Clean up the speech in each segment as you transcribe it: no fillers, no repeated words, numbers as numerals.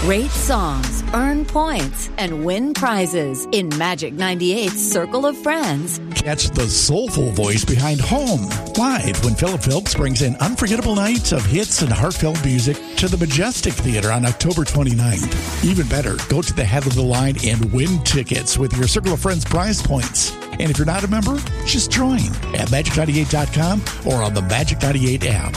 Rate songs, earn points, and win prizes in Magic 98's Circle of Friends. Catch the soulful voice behind Home live when Philip Phillips brings in unforgettable nights of hits and heartfelt music to the Majestic Theater on October 29th. Even better, go to the head of the line and win tickets with your Circle of Friends prize points. And if you're not a member, just join at Magic98.com or on the Magic 98 app.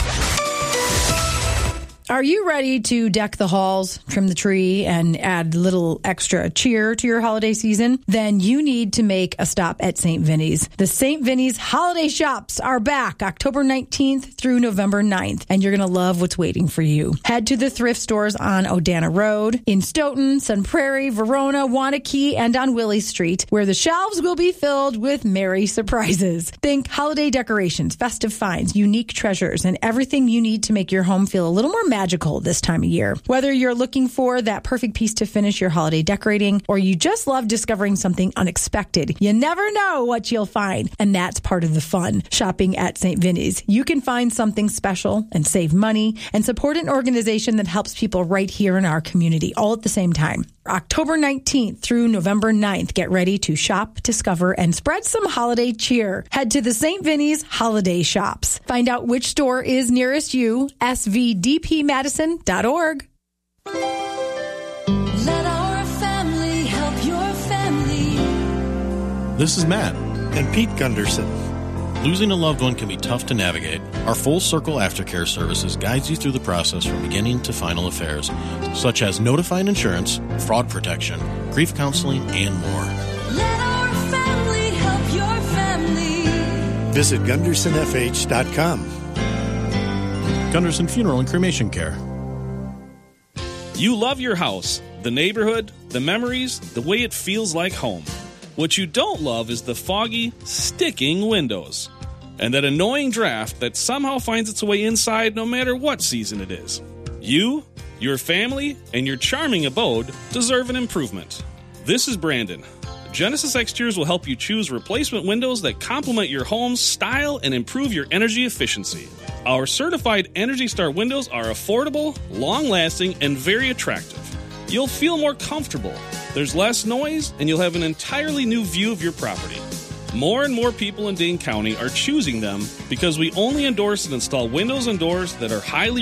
Are you ready to deck the halls, trim the tree, and add a little extra cheer to your holiday season? Then you need to make a stop at St. Vinny's. The St. Vinny's holiday shops are back October 19th through November 9th, and you're going to love what's waiting for you. Head to the thrift stores on Odana Road, in Stoughton, Sun Prairie, Verona, Wanakee, and on Willie Street, where the shelves will be filled with merry surprises. Think holiday decorations, festive finds, unique treasures, and everything you need to make your home feel a little more magical this time of year. Whether you're looking for that perfect piece to finish your holiday decorating, or you just love discovering something unexpected, you never know what you'll find. And that's part of the fun. Shopping at St. Vinny's. You can find something special and save money and support an organization that helps people right here in our community, all at the same time. October 19th through November 9th, get ready to shop, discover, and spread some holiday cheer. Head to the St. Vinny's Holiday Shops. Find out which store is nearest you, svdpmadison.org. Let our family help your family. This is Matt. And Pete Gunderson. Losing a loved one can be tough to navigate. Our Full Circle Aftercare Services guides you through the process from beginning to final affairs, such as notifying insurance, fraud protection, grief counseling, and more. Let our family help your family. Visit GundersonFH.com. Gunderson Funeral and Cremation Care. You love your house, the neighborhood, the memories, the way it feels like home. What you don't love is the foggy, sticking windows. And that annoying draft that somehow finds its way inside no matter what season it is. You, your family, and your charming abode deserve an improvement. This is Brandon. Genesis Exteriors will help you choose replacement windows that complement your home's style and improve your energy efficiency. Our certified Energy Star windows are affordable, long-lasting, and very attractive. You'll feel more comfortable. There's less noise, and you'll have an entirely new view of your property. More and more people in Dane County are choosing them because we only endorse and install windows and doors that are highly